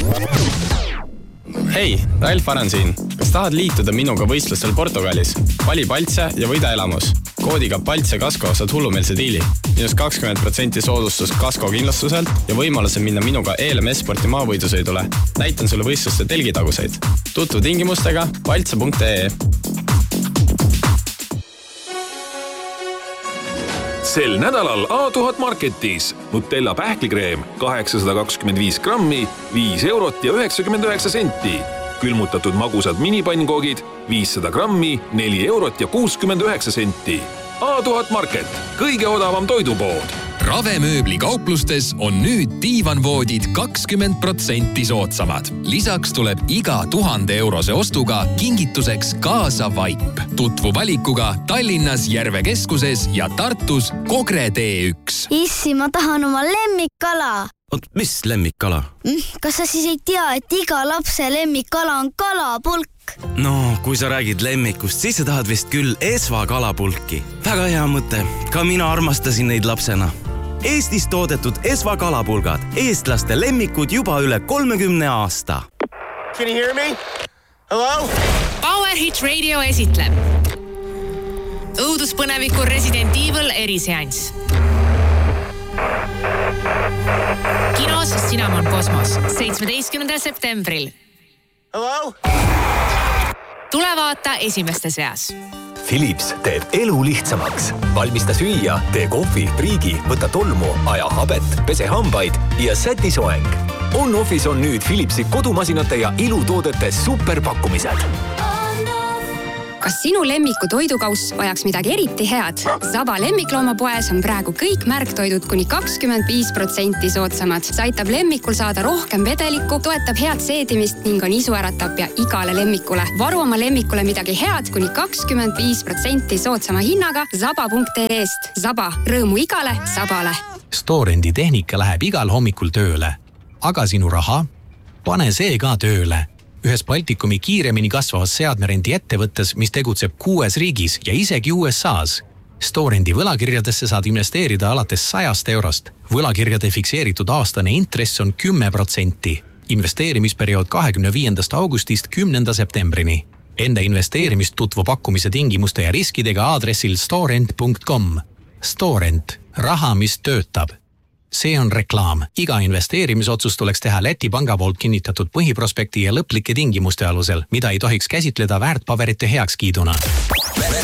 Hei, Ralf Aran siin. Kas tahad liituda minuga võistlustel Portugalis? Vali Paltse ja võida elamus. Koodiga Paltse Kasko saad hullumeelse diili. Minus 20% soodustus Kasko kindlustuselt ja võimaluse minna minuga ELMS-sporti maavõidusõidule. Näitan sulle võistluste telgitaguseid. Tutvu tingimustega paltse.ee. Sel nädalal A1000 Marketis Nutella pähklikreem 825 grammi, 5 eurot ja 99 senti. Külmutatud magusad minipannkogid 500 grammi, 4 eurot ja 69 senti. A1000 Market, kõige odavam toidupood. Ravemööbli kauplustes on nüüd diivanvoodid 20% soodsamad. Lisaks tuleb iga 1000 eurose ostuga kingituseks kaasa vaip. Tutvu valikuga Tallinnas Järve keskuses ja Tartus Kogre T1. Issi, ma tahan oma lemmikkala. Oot, mis lemmikkala? Kas sa siis ei tea, et iga lapse lemmikkala on kalapulk? No, kui sa räägid lemmikust, siis sa tahad vist küll Esva kalapulki. Väga hea mõte. Ka mina armastasin neid lapsena. Eestis toodetud Esva kalapulgad. Eestlaste lemmikud juba üle 30 aasta. Can you hear me? Hello? Power Hit Radio esitleb õuduspõneviku Resident Evil eriseanss. Kinos Cinnamon Cosmos 17. septembril. Hello? Tule vaata esimeste seas. Philips teeb elu lihtsamaks. Valmista süüa, tee kohvi, priigi, võta tolmu, aja habet, pese hambaid ja säti soeng. On-Office on nüüd Philipsi kodumasinate ja ilutoodete superpakkumised. Kas sinu lemmiku toidukauss vajaks midagi eriti head? Saba lemmikloomapoes on praegu kõik märktoidud kuni 25% soodsamad. See aitab lemmikul saada rohkem vedelikku, toetab head seedimist ning on isuäratapja igale lemmikule. Varu oma lemmikule midagi head kuni 25% soodsama hinnaga saba.ee-st. Saba, rõõmu igale sabale. Storendi tehnika läheb igal hommikul tööle. Aga sinu raha? Pane see ka tööle. Ühes Baltikumi kiiremini kasvavas seadmerendi ettevõttes, mis tegutseb 6 riigis ja isegi USAs. Storendi võlakirjadesse saad investeerida alates 100 eurost. Võlakirjade fikseeritud aastane intress on 10%. Investeerimisperiood 25. augustist 10. septembrini. Enda investeerimist tutvu pakkumise tingimuste ja riskidega aadressil storent.com. Storent. Raha, mis töötab. See on reklaam. Iga investeerimisotsus tuleks teha Läti panga poolt kinnitatud põhiprospekti ja lõplike tingimuste alusel, mida ei tohiks käsitleda väärtpaberite heakskiiduna.